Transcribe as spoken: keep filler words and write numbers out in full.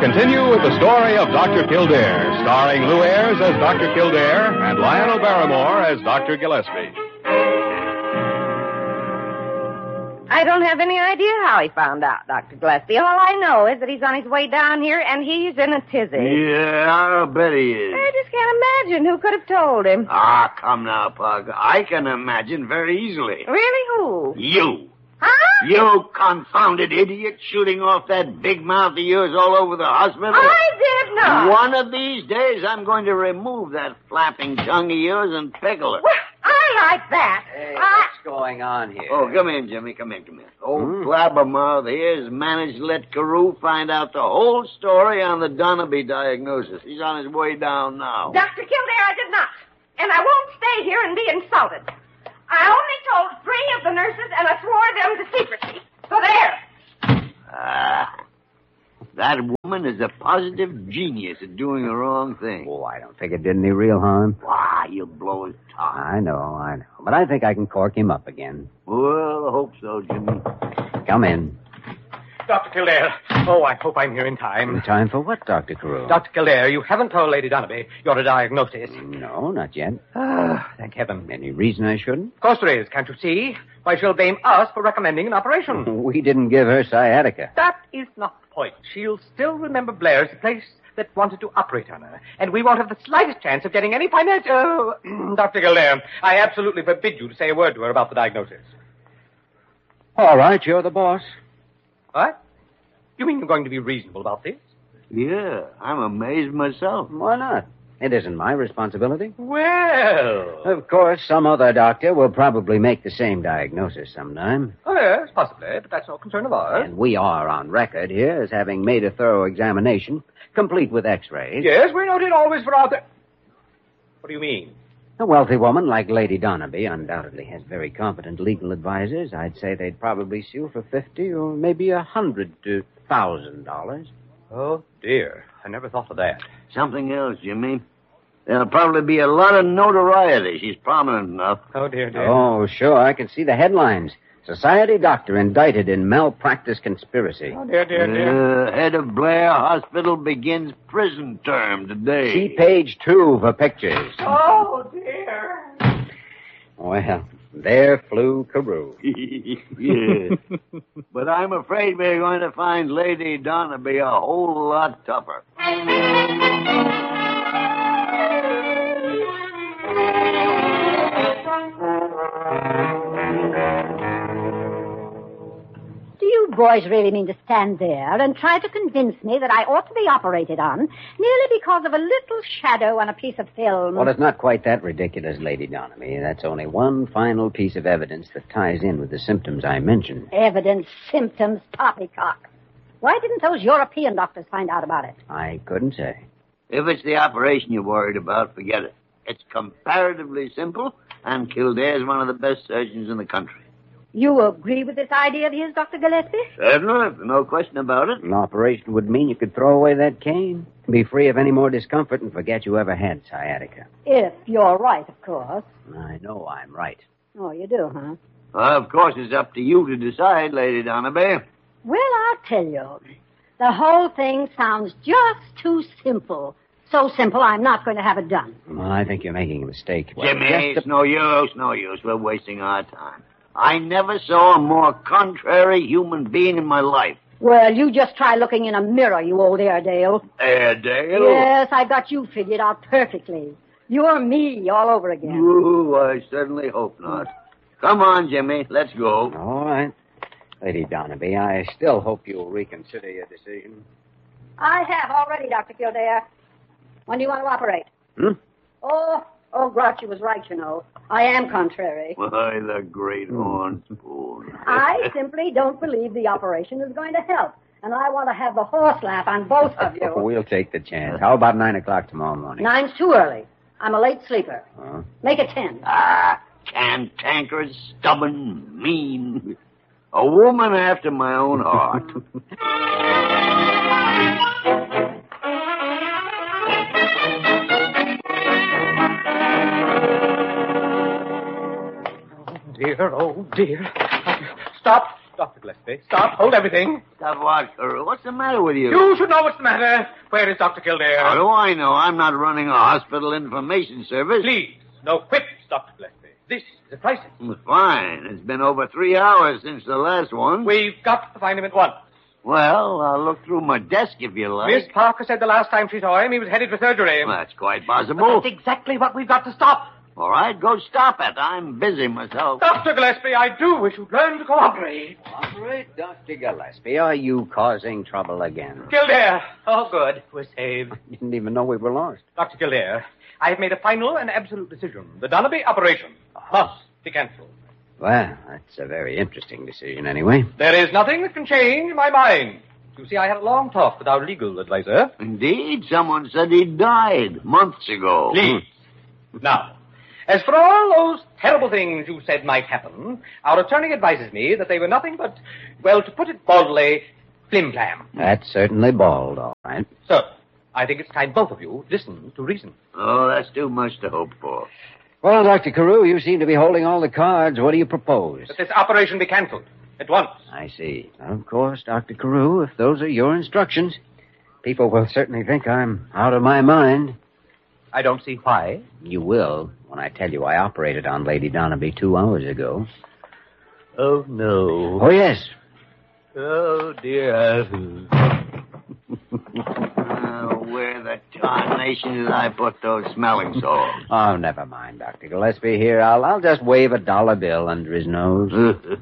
continue with the story of Doctor Kildare, starring Lou Ayres as Doctor Kildare and Lionel Barrymore as Doctor Gillespie. I don't have any idea how he found out, Doctor Gillespie. All I know is that he's on his way down here and he's in a tizzy. Yeah, I'll bet he is. I just can't imagine who could have told him. Ah, come now, Pug. I can imagine very easily. Really, who? You. Huh? You confounded idiot shooting off that big mouth of yours all over the hospital. I did not. One of these days, I'm going to remove that flapping tongue of yours and pickle it. Well, I like that. Hey, I... what's going on here? Oh, come in, Jimmy. Come in, come in. Old Hmm? Blabbermouth here has managed to let Carew find out the whole story on the Donaby diagnosis. He's on his way down now. Doctor Kildare, I did not. And I won't stay here and be insulted. I only told three of the nurses, and I swore them to secrecy. So there. Ah, that woman is a positive genius at doing the wrong thing. Oh, I don't think it did any real harm. Why, you'll blow his top. I know, I know. But I think I can cork him up again. Well, I hope so, Jimmy. Come in. Doctor Kildare. Oh, I hope I'm here in time. In time for what, Doctor Carew? Doctor Kildare, you haven't told Lady Donaby your diagnosis. No, not yet. Ah, thank heaven. Any reason I shouldn't? Of course there is, can't you see? Why, she'll blame us for recommending an operation. We didn't give her sciatica. That is not the point. She'll still remember Blair's the place that wanted to operate on her. And we won't have the slightest chance of getting any financial... Uh, Doctor Kildare, I absolutely forbid you to say a word to her about the diagnosis. All right, you're the boss. What? You mean you're going to be reasonable about this? Yeah, I'm amazed myself. Why not? It isn't my responsibility. Well... Of course, some other doctor will probably make the same diagnosis sometime. Oh, yes, possibly, but that's no concern of ours. And we are on record here as having made a thorough examination, complete with x-rays. Yes, we're noted always for our... Th- what do you mean? A wealthy woman like Lady Donaby undoubtedly has very competent legal advisors. I'd say they'd probably sue for fifty or maybe a hundred thousand dollars. Oh, dear. I never thought of that. Something else, Jimmy. There'll probably be a lot of notoriety. She's prominent enough. Oh, dear, dear. Oh, sure. I can see the headlines. Society doctor indicted in malpractice conspiracy. Oh, dear, dear, dear. Uh, head of Blair Hospital begins prison term today. See page two for pictures. Oh, dear. Well, there flew Carew. Yeah. But I'm afraid we're going to find Lady Donaby a whole lot tougher. You boys really mean to stand there and try to convince me that I ought to be operated on merely because of a little shadow on a piece of film? Well, it's not quite that ridiculous, Lady Donaby. That's only one final piece of evidence that ties in with the symptoms I mentioned. Evidence, symptoms, poppycock. Why didn't those European doctors find out about it? I couldn't say. If it's the operation you're worried about, forget it. It's comparatively simple, and Kildare's one of the best surgeons in the country. You agree with this idea of his, Doctor Gillespie? Certainly, no question about it. An operation would mean you could throw away that cane, be free of any more discomfort, and forget you ever had sciatica. If you're right, of course. I know I'm right. Oh, you do, huh? Well, of course, it's up to you to decide, Lady Donaby. Well, I'll tell you. The whole thing sounds just too simple. So simple, I'm not going to have it done. Well, I think you're making a mistake. Jimmy, Well, just it's no use, no use. We're wasting our time. I never saw a more contrary human being in my life. Well, you just try looking in a mirror, you old Airedale. Airedale? Yes, I got you figured out perfectly. You're me all over again. Ooh, I certainly hope not. Come on, Jimmy, let's go. All right. Lady Donaby, I still hope you'll reconsider your decision. I have already, Doctor Kildare. When do you want to operate? Hmm? Oh, oh, Grouchy was right, you know. I am contrary. Why, the great horn spoon. I simply don't believe the operation is going to help. And I want to have the horse laugh on both of you. We'll take the chance. How about nine o'clock tomorrow morning? Nine's too early. I'm a late sleeper. Huh? Make it ten. Ah, cantankerous, stubborn, mean. A woman after my own heart. Dear, oh, dear. Stop, Doctor Gillespie. Gillespie. Stop. Hold everything. Stop what, Carew? What's the matter with you? You should know what's the matter. Where is Doctor Kildare? How do I know? I'm not running a hospital information service. Please, no quips, Doctor Gillespie. This is a crisis. Fine. It's been over three hours since the last one. We've got to find him at once. Well, I'll look through my desk if you like. Miss Parker said the last time she saw him, he was headed for surgery. Well, that's quite But possible. that's exactly what we've got to stop. All right, go stop it. I'm busy myself. Doctor Gillespie, I do wish you'd learn to cooperate. Cooperate, Doctor Gillespie? Are you causing trouble again? Kildare. Oh, good. We're saved. I didn't even know we were lost. Doctor Kildare, I have made a final and absolute decision. The Donaby operation must be cancelled. Well, that's a very interesting decision anyway. There is nothing that can change my mind. You see, I had a long talk with our legal advisor. Indeed, someone said he died months ago. Please. Now, as for all those terrible things you said might happen, our attorney advises me that they were nothing but, well, to put it baldly, flim-flam. That's certainly bald, all right. So, I think it's time both of you listen to reason. Oh, that's too much to hope for. Well, Doctor Carew, you seem to be holding all the cards. What do you propose? That this operation be cancelled at once. I see. Of course, Doctor Carew, if those are your instructions, people will certainly think I'm out of my mind. I don't see why. You will when I tell you I operated on Lady Donaby two hours ago. Oh, no. Oh, yes. Oh, dear. Uh, where the tarnation did I put those smelling salts? Oh, never mind, Doctor Gillespie. Here, I'll, I'll just wave a dollar bill under his nose.